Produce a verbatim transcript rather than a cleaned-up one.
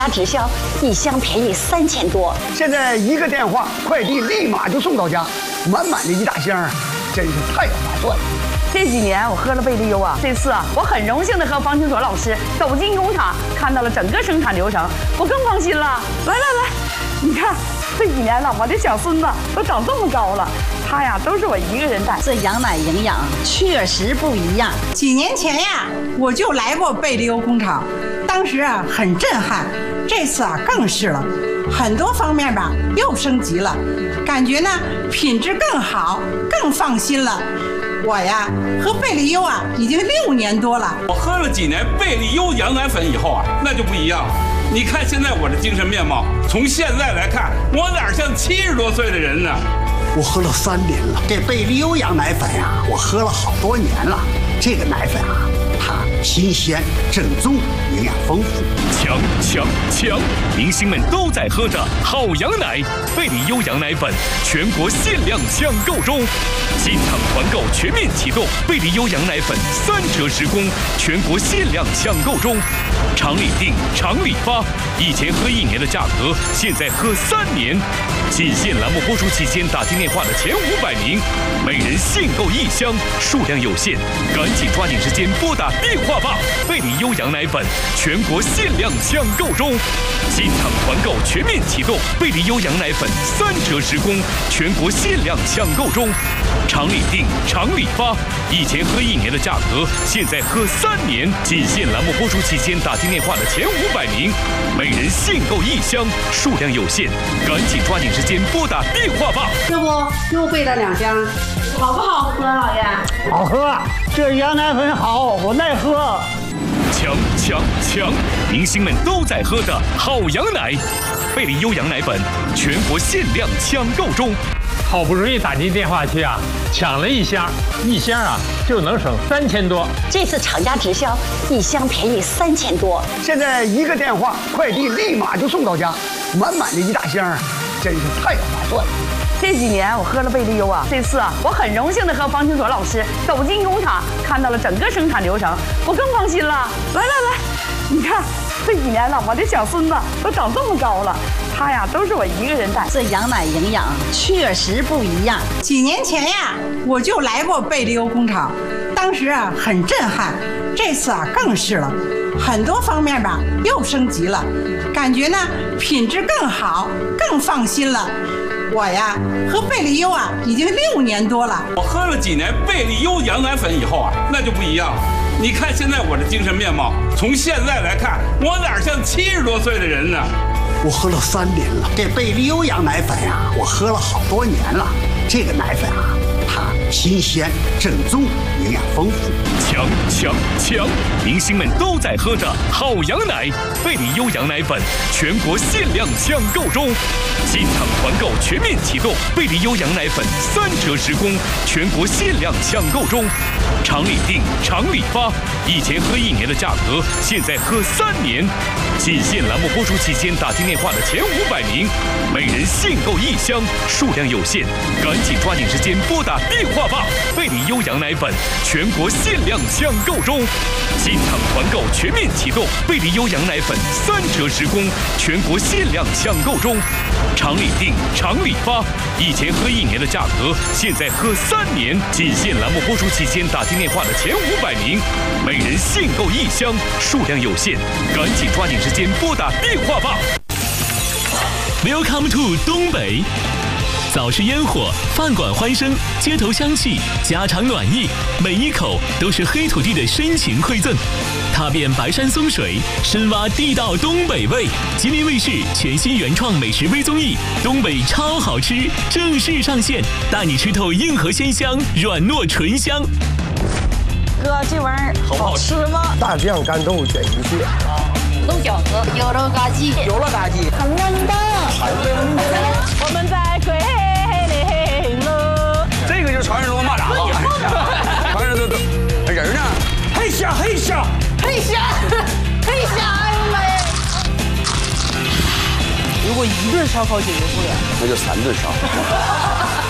直销一箱便宜三千多， 现在一个电话，快递立马就送到家，满满的一大箱，真是太划算了。 这几年我喝了贝利优啊，这次啊，我很荣幸的和方清所老师走进工厂，看到了整个生产流程，我更放心了。来来来，你看这几年了，我的小孙子都长这么高了，他呀都是我一个人带。 这羊奶营养确实不一样。 几年前呀，我就来过贝利优工厂，当时啊很震撼，这次啊更是了，很多方面吧又升级了，感觉呢品质更好，更放心了。我呀喝贝利优啊已经六年多了， 我喝了几年贝利优羊奶粉以后啊，那就不一样了。你看现在我的精神面貌，从现在来看，我哪像七十多岁的人呢？ 我喝了三年了，这贝利优羊奶粉呀、啊，我喝了好多年了。这个奶粉啊，它新鲜、正宗，营养丰富。 强强强！明星们都在喝着好羊奶，贝利优羊奶粉全国限量抢购中，机场团购全面启动，贝利优羊奶粉三折十公，全国限量抢购中。厂里订，厂里发，以前喝一年的价格，现在喝三年。仅限栏目播出期间打进电话的前五百名，每人限购一箱，数量有限，赶紧抓紧时间拨打电话吧！贝利优羊奶粉全国限量抢购中，机场团购全面启动，贝利优羊奶粉三折十公，全国限量抢购中。厂里订，厂里发，以前喝一年的价格，现在喝三年。仅限栏目播出期间打进电话的前五百名，每人限购一箱，数量有限，赶紧抓紧时间拨打电话吧！ 要不又备了两箱，好不好喝，老爷？ 好喝，这羊奶粉好，我爱喝。 强强强！明星们都在喝的好羊奶，贝利优羊奶粉全国限量抢购中。 好不容易打进电话去啊，抢了一箱，一箱啊就能省三千多。 这次厂家直销一箱便宜三千多， 现在一个电话，快递立马就送到家，满满的一大箱，真是太划算了。 这几年我喝了贝利优啊，这次啊，我很荣幸的和方清所老师走进工厂，看到了整个生产流程，我更放心了。来来来，你看这几年了，我的小孙子都长这么高了，他呀都是我一个人带。 这羊奶营养确实不一样。 几年前呀，我就来过贝利优工厂，当时啊很震撼，这次啊更是了，很多方面吧又升级了，感觉呢品质更好，更放心了。我呀喝贝利优啊已经六年多了， 我喝了几年贝利优羊奶粉以后啊，那就不一样了。你看现在我的精神面貌，从现在来看，我哪像七十多岁的人呢？ 我喝了三年了，这贝利优羊奶粉呀、啊，我喝了好多年了。这个奶粉啊，它新鲜、正宗，营养丰富。 强强强！明星们都在喝着好羊奶，贝利优羊奶粉全国限量抢购中，机场团购全面启动，贝利优羊奶粉三折十公，全国限量抢购中。厂里订，厂里发，以前喝一年的价格，现在喝三年。仅限栏目播出期间打进电话的前五百名，每人限购一箱，数量有限，赶紧抓紧时间拨打电话吧！贝利优羊奶粉全国限量抢购中，机场团购全面启动，贝利优羊奶粉三折十公，全国限量抢购中。厂里订，厂里发，以前喝一年的价格，现在喝三年。仅限栏目播出期间打进电话的前五百名，每人限购一箱，数量有限，赶紧抓紧时间拨打电话吧。Welcome to 东北。早市烟火，饭馆欢声，街头香气，家常暖意，每一口都是黑土地的深情馈赠。踏遍白山松水，深挖地道东北味。吉林卫视全新原创美食微综艺《东北超好吃》正式上线，带你吃透硬核鲜香，软糯醇香。 哥，这玩意儿好吃吗？ 大酱干豆卷鱼蟹， 豆饺子，有肉嘎叽， 有了嘎叽， 很嫩的， 很嫩的。 我们在桂林喽。 这个就是传说中的蚂蚱啊！传说中的人呢？ 嘿虾嘿虾嘿虾，嘿虾，哎呦妈呀！ 如果一顿烧烤解决不了， 那就三顿烧。